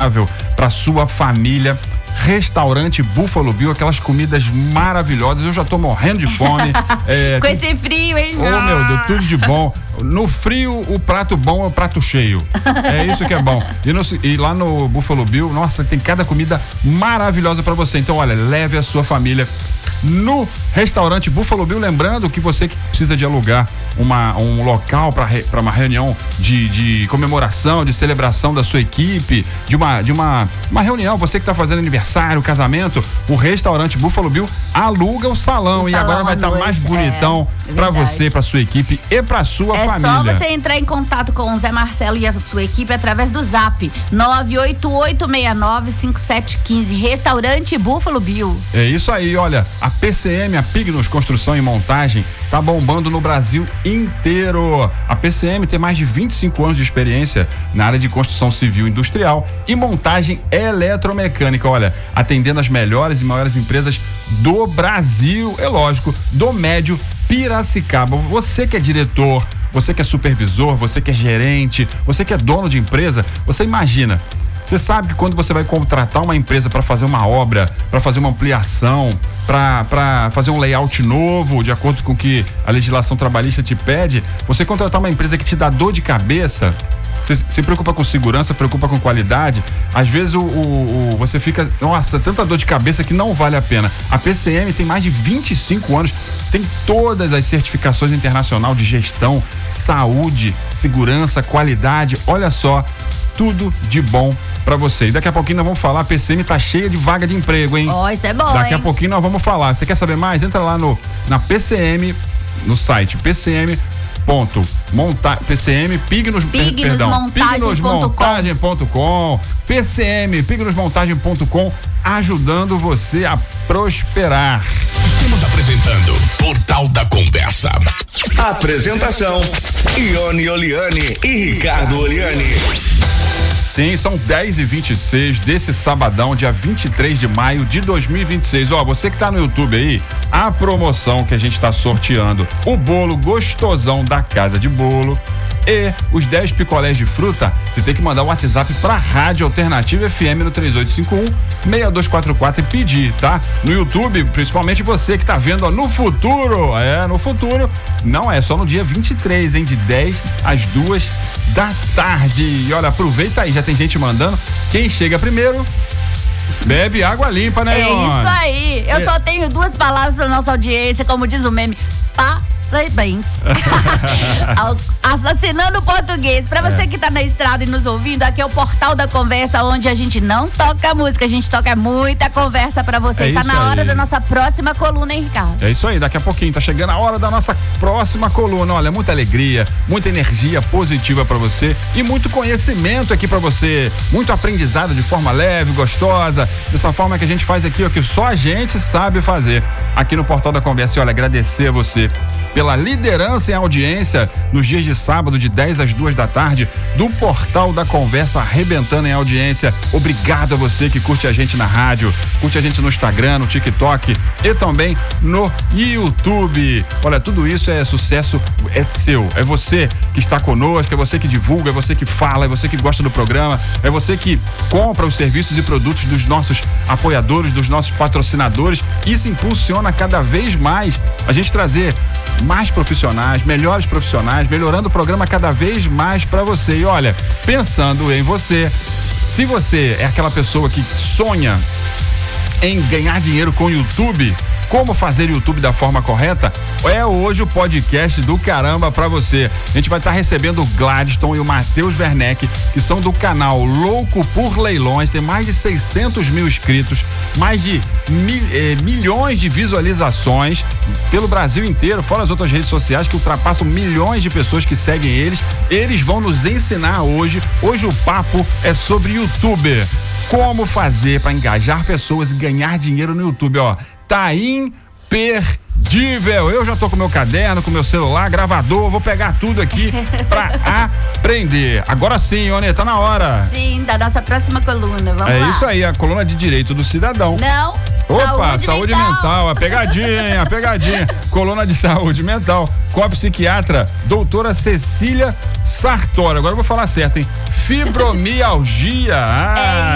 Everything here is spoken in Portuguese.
saudável para sua família. Restaurante Buffalo Bill, aquelas comidas maravilhosas. Eu já tô morrendo de fome. Com esse frio, hein? Oh, meu Deus, tudo de bom. No frio, o prato bom é o prato cheio. É isso que é bom. E lá no Buffalo Bill, nossa, tem cada comida maravilhosa para você. Então, olha, leve a sua família no restaurante Buffalo Bill. Lembrando que você que precisa de alugar um local para uma reunião de comemoração, de celebração da sua equipe, de uma reunião, você que está fazendo aniversário, casamento, o restaurante Buffalo Bill aluga o salão e agora vai estar mais bonitão para você, para sua equipe e para sua família. É só você entrar em contato com o Zé Marcelo e a sua equipe através do Zap 988695715, restaurante Buffalo Bill. É isso aí, olha, a PCM, a Pignos Construção e Montagem, tá bombando no Brasil inteiro. A PCM tem mais de 25 anos de experiência na área de construção civil e industrial e montagem eletromecânica, olha, atendendo as melhores e maiores empresas do Brasil, é lógico, do médio Piracicaba. Você que é diretor, você que é supervisor, você que é gerente, você que é dono de empresa, você imagina. Você sabe que quando você vai contratar uma empresa para fazer uma obra, para fazer uma ampliação, para fazer um layout novo, de acordo com o que a legislação trabalhista te pede, você contratar uma empresa que te dá dor de cabeça, você se preocupa com segurança, preocupa com qualidade, às vezes você fica, nossa, tanta dor de cabeça que não vale a pena. A PCM tem mais de 25 anos, tem todas as certificações internacionais de gestão, saúde, segurança, qualidade, olha só, tudo de bom pra você. E daqui a pouquinho nós vamos falar, a PCM tá cheia de vaga de emprego, hein? Isso é bom, Daqui a pouquinho nós vamos falar. Você quer saber mais? Entra lá na PCM, no site pignosmontagem.com, PCM, pignosmontagem.com, ajudando você a prosperar. Estamos apresentando Portal da Conversa. Apresentação: Ione Oliani e Ricardo Oliani. Sim, são 10h26 desse sabadão, dia 23 de maio de 2026. Ó, você que tá no YouTube aí, a promoção que a gente tá sorteando, o bolo gostosão da Casa de Bolo e os 10 picolés de fruta, você tem que mandar um WhatsApp pra Rádio Alternativa FM no 3851-6244 e pedir, tá? No YouTube, principalmente você que tá vendo, ó, no futuro, no futuro, não é só no dia 23, hein? De 10 às 2 da tarde. E olha, aproveita aí, já tem gente mandando. Quem chega primeiro bebe água limpa, né, Ione? É isso aí. Eu só tenho duas palavras pra nossa audiência, como diz o meme: parabéns. Assassinando o português. Pra você que tá na estrada e nos ouvindo, aqui é o Portal da Conversa, onde a gente não toca música, a gente toca muita conversa pra você. Tá na hora da nossa próxima coluna, hein, Ricardo? É isso aí, daqui a pouquinho tá chegando a hora da nossa próxima coluna. Olha, muita alegria, muita energia positiva pra você e muito conhecimento aqui pra você, muito aprendizado de forma leve, gostosa, dessa forma que a gente faz aqui, ó, que só a gente sabe fazer aqui no Portal da Conversa. E olha, agradecer a você pela liderança em audiência nos dias de sábado, de 10 às 2 da tarde, do Portal da Conversa, arrebentando em audiência. Obrigado a você que curte a gente na rádio, curte a gente no Instagram, no TikTok e também no YouTube. Olha, tudo isso é sucesso, é seu, é você que está conosco, é você que divulga, é você que fala, é você que gosta do programa, é você que compra os serviços e produtos dos nossos apoiadores, dos nossos patrocinadores. Isso impulsiona cada vez mais a gente trazer mais profissionais, melhores profissionais, melhorando o programa cada vez mais para você. E olha, pensando em você, se você é aquela pessoa que sonha em ganhar dinheiro com o YouTube, como fazer YouTube da forma correta, é hoje o podcast do caramba pra você. A gente vai estar recebendo o Gladstone e o Matheus Werneck, que são do canal Louco por Leilões, tem mais de 600 mil inscritos, mais de milhões de visualizações pelo Brasil inteiro, fora as outras redes sociais que ultrapassam milhões de pessoas que seguem eles. Eles vão nos ensinar hoje o papo é sobre YouTube. Como fazer para engajar pessoas e ganhar dinheiro no YouTube, ó. Tá imperdível. Eu já tô com meu caderno, com meu celular, gravador, vou pegar tudo aqui pra aprender. Agora sim, Ione, tá na hora. Sim, da nossa próxima coluna. Vamos lá. É isso aí, a coluna de direito do cidadão. Não. Opa, saúde mental, a pegadinha. Coluna de saúde mental com a psiquiatra doutora Cecília Sartori. Agora eu vou falar certo, hein? Fibromialgia.